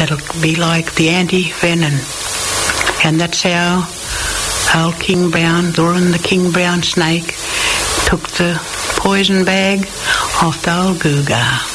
that'll be like the anti-venom. And that's how old King Brown, Doran the King Brown snake, took the poison bag off the old Googar.